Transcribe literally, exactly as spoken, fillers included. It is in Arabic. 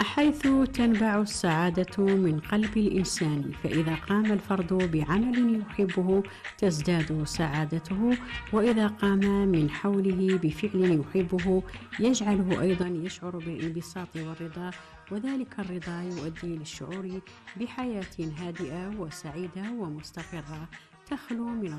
حيث تنبع السعادة من قلب الإنسان، فإذا قام الفرد بعمل يحبه تزداد سعادته، وإذا قام من حوله بفعل يحبه يجعله أيضا يشعر بالانبساط والرضا، وذلك الرضا يؤدي للشعور بحياة هادئة وسعيدة ومستقرة تخلو من